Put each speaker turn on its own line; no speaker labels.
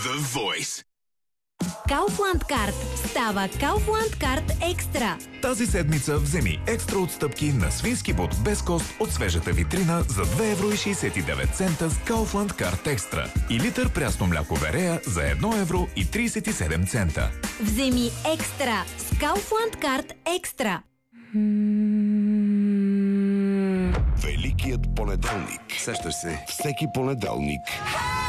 The Voice.
Kaufland Card става Kaufland Card Екстра.
Тази седмица вземи екстра отстъпки на свински бут без кост от свежата витрина за 2,69 евро с Kaufland Card Extra и литър прясно мляко Верея за 1,37 евро.
Вземи екстра с Kaufland Card Екстра.
Великият понеделник. Сещаш се, всеки понеделник